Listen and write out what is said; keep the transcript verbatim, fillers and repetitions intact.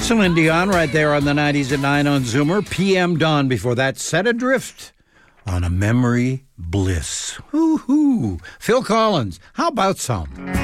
Celine Dion right there on the nineties at nine on Zoomer. P M Dawn before that. Set Adrift on a Memory Bliss. Woo-hoo. Phil Collins, how about some?